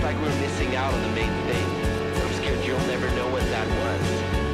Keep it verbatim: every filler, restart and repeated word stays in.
like we were missing out on the main thing. I'm scared you'll never know what that was.